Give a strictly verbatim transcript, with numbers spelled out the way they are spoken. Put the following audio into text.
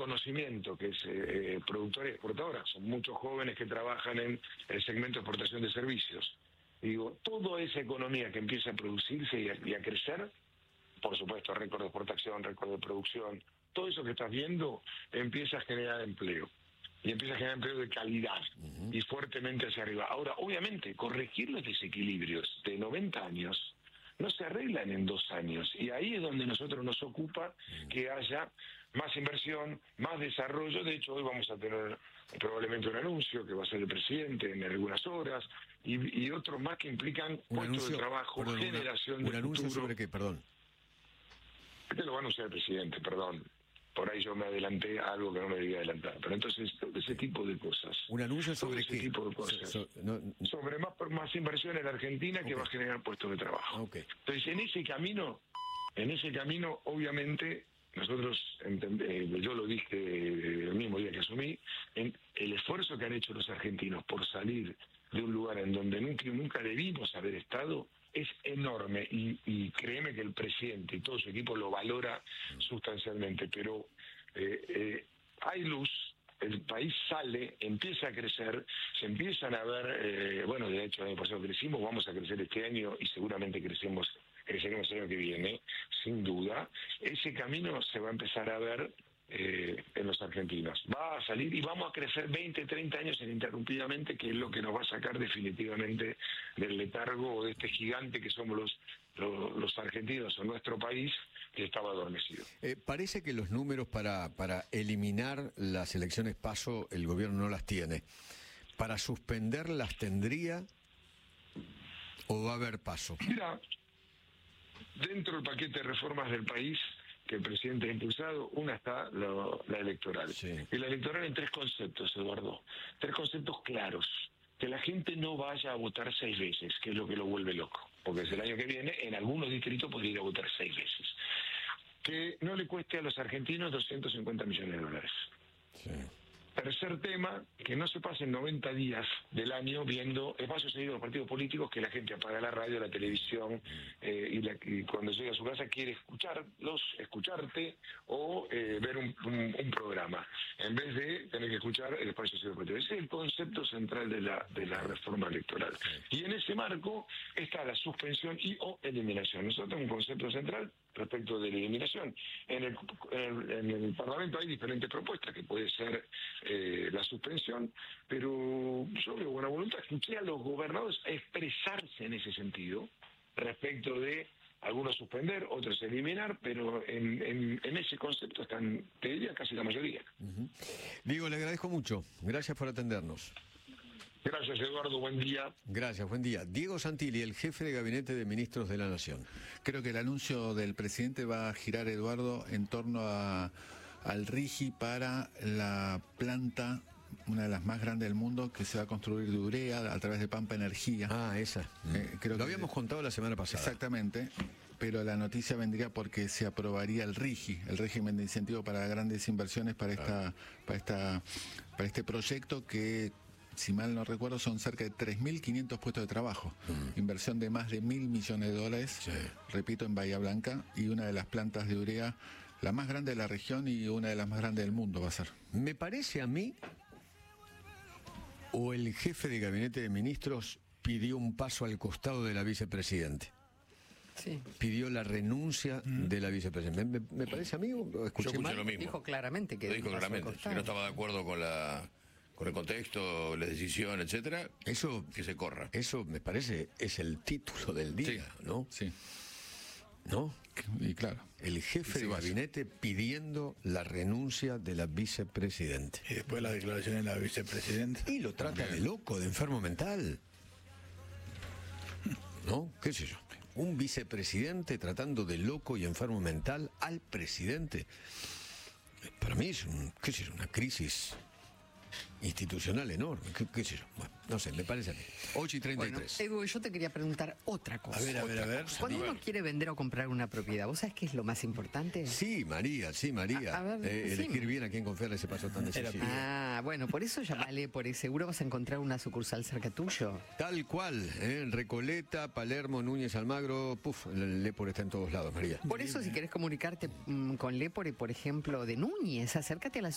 conocimiento, que es eh, productora y exportadora. Son muchos jóvenes que trabajan en el segmento de exportación de servicios. Y digo, toda esa economía que empieza a producirse y a, y a crecer, por supuesto, récord de exportación, récord de producción, todo eso que estás viendo empieza a generar empleo. Y empieza a generar empleo de calidad uh-huh. y fuertemente hacia arriba. Ahora, obviamente, corregir los desequilibrios de noventa años no se arreglan en dos años. Y ahí es donde nosotros nos ocupa que haya más inversión, más desarrollo. De hecho, hoy vamos a tener probablemente un anuncio que va a ser el presidente en algunas horas, y, y otros más que implican un puestos anuncio, de trabajo, perdón, generación una, de ¿Un anuncio futuro. sobre qué? Perdón. Este lo va a anunciar el presidente, perdón. Por ahí yo me adelanté a algo que no me debía adelantar. Pero entonces, todo ese tipo de cosas. ¿Un anuncio sobre ese qué? tipo de cosas. So, so, no, sobre más, más inversión en la Argentina okay. que va a generar puestos de trabajo. Okay. Entonces, en ese camino, en ese camino, obviamente, nosotros, entendemos, yo lo dije el mismo día que asumí, en el esfuerzo que han hecho los argentinos por salir de un lugar en donde nunca, nunca debimos haber estado, es enorme, y, y créeme que el presidente y todo su equipo lo valora sustancialmente, pero eh, eh, hay luz, el país sale, empieza a crecer, se empiezan a ver, eh, bueno, de hecho el año pasado crecimos, vamos a crecer este año y seguramente crecemos, creceremos el año que viene, sin duda. Ese camino se va a empezar a ver Eh, en los argentinos. Va a salir y vamos a crecer veinte, treinta años ininterrumpidamente, que es lo que nos va a sacar definitivamente del letargo o de este gigante que somos los, los, los argentinos o nuestro país, que estaba adormecido. Eh, parece que los números para, para eliminar las elecciones PASO el gobierno no las tiene. ¿Para suspenderlas tendría o va a haber PASO? Mira, dentro del paquete de reformas del país que el presidente ha impulsado, una está lo, la electoral. Sí. Y la electoral en tres conceptos, Eduardo. Tres conceptos claros. Que la gente no vaya a votar seis veces, que es lo que lo vuelve loco. Porque el año que viene, en algunos distritos, podría ir a votar seis veces. Que no le cueste a los argentinos doscientos cincuenta millones de dólares. Sí. Tercer tema, que no se pasen noventa días del año viendo espacios seguidos de los partidos políticos, que la gente apaga la radio, la televisión, eh, y, la, y cuando llega a su casa quiere escucharlos, escucharte o eh, ver un, un, un programa, en vez de tener que escuchar el espacio seguido de los partidos. Ese es el concepto central de la, de la reforma electoral. Y en ese marco está la suspensión y o eliminación. Nosotros tenemos un concepto central respecto de la eliminación. En el, en, en el Parlamento hay diferentes propuestas, que puede ser eh, la suspensión, pero yo veo buena voluntad. Escuché a los gobernadores expresarse en ese sentido, respecto de algunos suspender, otros eliminar, pero en, en, en ese concepto están, te diría, casi la mayoría. Uh-huh. Diego, le agradezco mucho. Gracias por atendernos. Gracias, Eduardo, buen día. Gracias, buen día. Diego Santilli, el jefe de Gabinete de Ministros de la Nación. Creo que el anuncio del presidente va a girar, Eduardo, en torno a, al RIGI para la planta, una de las más grandes del mundo, que se va a construir de urea a través de Pampa Energía. Ah, esa. Eh, creo Lo que, habíamos contado la semana pasada. Exactamente, pero la noticia vendría porque se aprobaría el RIGI, el régimen de incentivo para grandes inversiones para, claro. esta, para, esta, para este proyecto que, si mal no recuerdo, son cerca de tres mil quinientos puestos de trabajo. Mm. Inversión de más de mil millones de dólares, sí. repito, en Bahía Blanca, y una de las plantas de urea, la más grande de la región y una de las más grandes del mundo va a ser. Me parece a mí, o el jefe de Gabinete de Ministros pidió un paso al costado de la vicepresidente. Sí. Pidió la renuncia mm. de la vicepresidenta. ¿Me, me parece a mí o escuché, Yo escuché mal? lo mismo. Dijo claramente que... Lo dijo claramente, que no estaba de acuerdo con la... con el contexto, la decisión, etcétera, eso, que se corra. Eso me parece es el título del día, sí, ¿no? Sí. ¿No? Y claro. El jefe de gabinete pidiendo la renuncia de la vicepresidenta. Y después las declaraciones de la vicepresidenta. Y lo trata de loco, de enfermo mental. ¿No? ¿Qué sé yo? Un vicepresidente tratando de loco y enfermo mental al presidente. Para mí es un, qué sé yo, una crisis institucional enorme, qué, qué sé yo. Bueno, no sé, me parece a mí. ocho y treinta y tres. Bueno, Edu, yo te quería preguntar otra cosa. A ver, a ver, a ver. Cuando uno quiere vender o comprar una propiedad, ¿vos sabés qué es lo más importante? Sí, María, sí, María. A, a ver, eh, sí. Elegir bien a quién confiar ese paso tan decisivo. Ah, bueno, por eso llamale por eso. Seguro vas a encontrar una sucursal cerca tuyo. Tal cual, ¿eh? Recoleta, Palermo, Núñez, Almagro, puf, el Lepore está en todos lados, María. Por eso, si querés comunicarte mmm, con Lepore, por ejemplo, de Núñez, acércate a la